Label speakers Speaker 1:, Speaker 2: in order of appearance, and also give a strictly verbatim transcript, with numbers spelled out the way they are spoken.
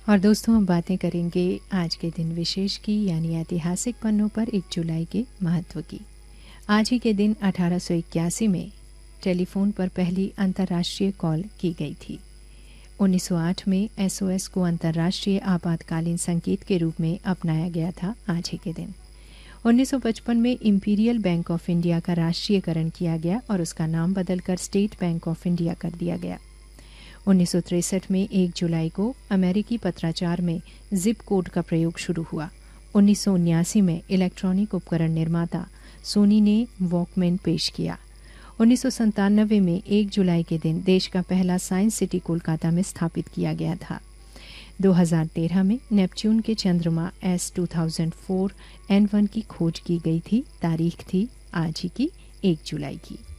Speaker 1: और दोस्तों हम बातें करेंगे आज के दिन विशेष की यानी ऐतिहासिक पन्नों पर एक जुलाई के महत्व की। आज ही के दिन अठारह सौ इक्यासी में टेलीफोन पर पहली अंतर्राष्ट्रीय कॉल की गई थी। उन्नीस सौ आठ में एस ओ एस को अंतर्राष्ट्रीय आपातकालीन संकेत के रूप में अपनाया गया था आज ही के दिन। उन्नीस सौ पचपन में इंपीरियल बैंक ऑफ इंडिया का राष्ट्रीयकरण किया गया और उसका नाम बदलकर स्टेट बैंक ऑफ इंडिया कर दिया गया। उन्नीस सौ तिरसठ में एक जुलाई को अमेरिकी पत्राचार में जिप कोड का प्रयोग शुरू हुआ। उन्नीस सौ उन्यासी में इलेक्ट्रॉनिक उपकरण निर्माता सोनी ने वॉकमैन पेश किया। उन्नीस सौ संतानवे में एक जुलाई के दिन देश का पहला साइंस सिटी कोलकाता में स्थापित किया गया था। दो हज़ार तेरह में नेपच्यून के चंद्रमा एस दो हज़ार चार एन वन की खोज की गई थी। तारीख थी आज ही की एक जुलाई की।